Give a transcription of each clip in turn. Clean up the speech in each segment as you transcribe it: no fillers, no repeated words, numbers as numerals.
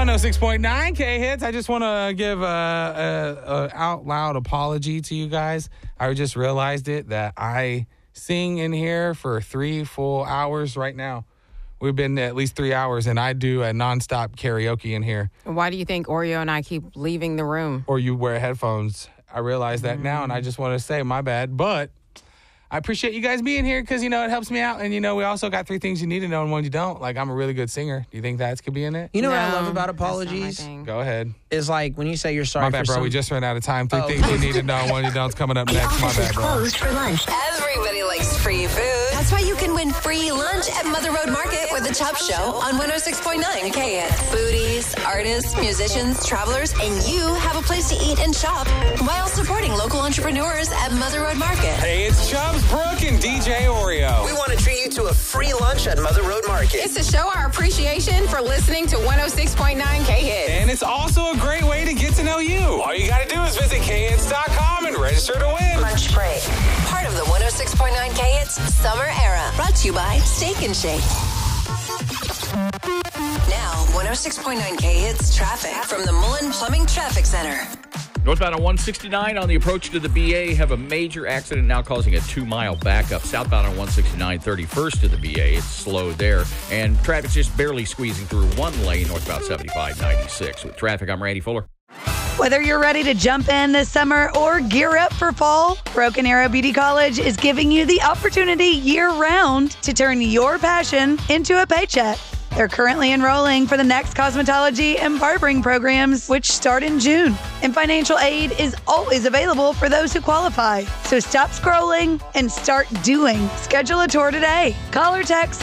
106.9 K-Hits. I just want to give a out loud apology to you guys. I just realized that I sing in here for 3 full hours right now. We've been at least 3 hours, and I do a nonstop karaoke in here. Why do you think Oreo and I keep leaving the room? Or you wear headphones. I realize that now, and I just want to say my bad. But I appreciate you guys being here because, it helps me out. And, we also got 3 things you need to know and 1 you don't. Like, I'm a really good singer. Do you think that could be in it? You know what I love about apologies? Go ahead. Is like when you say you're sorry my bad, for bro. We just ran out of time. 3 things you need to know and 1 you don't coming up next. My bad, bro. Closed for lunch. Everybody likes free food. That's why you can win free lunch at Mother Road Market with the Chop Show on 106.9 KHITS. Foodies, artists, musicians, travelers, and you have a place to eat and shop while supporting local entrepreneurs at Mother Road Market. Hey, it's Chubbs, Brooke, and DJ Oreo. We want to treat you to a free lunch at Mother Road Market. It's to show our appreciation for listening to 106.9 K-Hits. And it's also a great way to get to know you. All you got to do is visit khits.com and register to win. Lunch break. Part of the 106.9 K-Hits Summer Era. Brought to you by Steak and Shake. Now, 106.9 K-Hits traffic from the Mullen Plumbing Traffic Center. Northbound on 169 on the approach to the BA have a major accident now causing a 2-mile backup. Southbound on 169 31st to the BA, it's slow there. And traffic's just barely squeezing through one lane northbound 75 96. With traffic, I'm Randy Fuller. Whether you're ready to jump in this summer or gear up for fall, Broken Arrow Beauty College is giving you the opportunity year-round to turn your passion into a paycheck. They're currently enrolling for the next cosmetology and barbering programs, which start in June. And financial aid is always available for those who qualify. So stop scrolling and start doing. Schedule a tour today. Call or text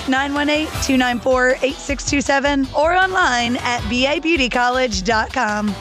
918-294-8627 or online at babeautycollege.com.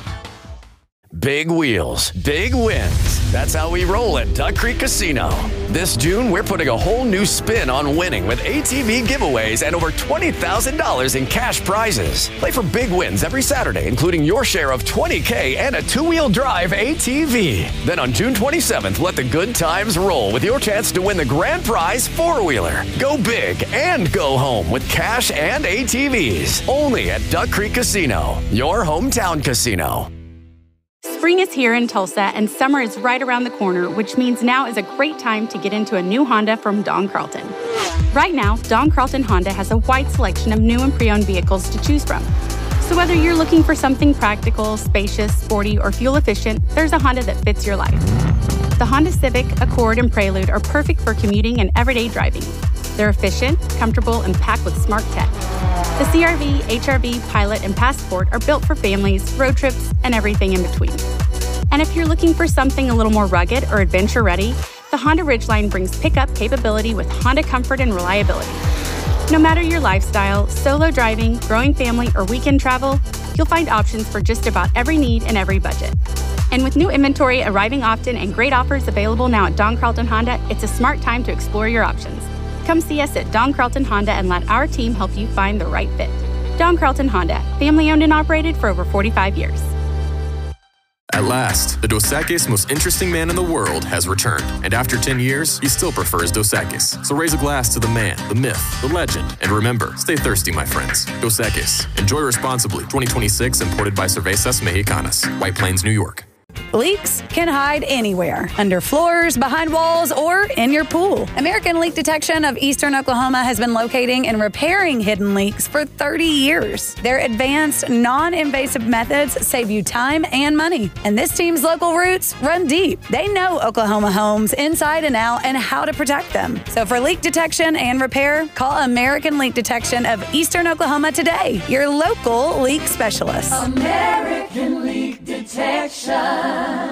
Big wheels, big wins. That's how we roll at Duck Creek Casino. This June, we're putting a whole new spin on winning with ATV giveaways and over $20,000 in cash prizes. Play for big wins every Saturday, including your share of $20K and a 2-wheel drive ATV. Then on June 27th, let the good times roll with your chance to win the grand prize 4-wheeler. Go big and go home with cash and ATVs. Only at Duck Creek Casino, your hometown casino. Spring is here in Tulsa, and summer is right around the corner, which means now is a great time to get into a new Honda from Don Carlton. Right now, Don Carlton Honda has a wide selection of new and pre-owned vehicles to choose from. So whether you're looking for something practical, spacious, sporty, or fuel-efficient, there's a Honda that fits your life. The Honda Civic, Accord, and Prelude are perfect for commuting and everyday driving. They're efficient, comfortable, and packed with smart tech. The CR-V, HR-V, Pilot, and Passport are built for families, road trips, and everything in between. And if you're looking for something a little more rugged or adventure-ready, the Honda Ridgeline brings pickup capability with Honda comfort and reliability. No matter your lifestyle, solo driving, growing family, or weekend travel, you'll find options for just about every need and every budget. And with new inventory arriving often and great offers available now at Don Carlton Honda, it's a smart time to explore your options. Come see us at Don Carlton Honda and let our team help you find the right fit. Don Carlton Honda, family owned and operated for over 45 years. At last, the Dos Equis most interesting man in the world has returned. And after 10 years, he still prefers Dos Equis. So raise a glass to the man, the myth, the legend. And remember, stay thirsty, my friends. Dos Equis. Enjoy responsibly. 2026 imported by Cervezas Mexicanas. White Plains, New York. Leaks can hide anywhere, under floors, behind walls, or in your pool. American Leak Detection of Eastern Oklahoma has been locating and repairing hidden leaks for 30 years. Their advanced, non-invasive methods save you time and money. And this team's local roots run deep. They know Oklahoma homes inside and out and how to protect them. So for leak detection and repair, call American Leak Detection of Eastern Oklahoma today, your local leak specialist. American Leak Detection.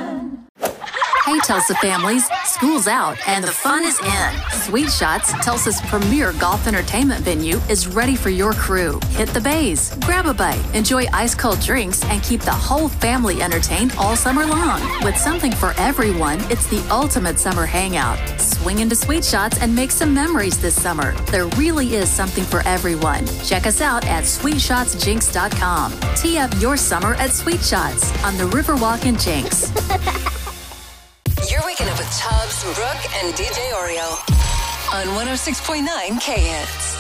Hey, Tulsa families, school's out and the fun is in. Sweet Shots, Tulsa's premier golf entertainment venue, is ready for your crew. Hit the bays, grab a bite, enjoy ice-cold drinks, and keep the whole family entertained all summer long. With something for everyone, it's the ultimate summer hangout. Swing into Sweet Shots and make some memories this summer. There really is something for everyone. Check us out at SweetShotsJinx.com. Tee up your summer at Sweet Shots on the Riverwalk in Jinx. You're waking up with Chubbs, Brooke, and DJ Oreo on 106.9 K-Hits.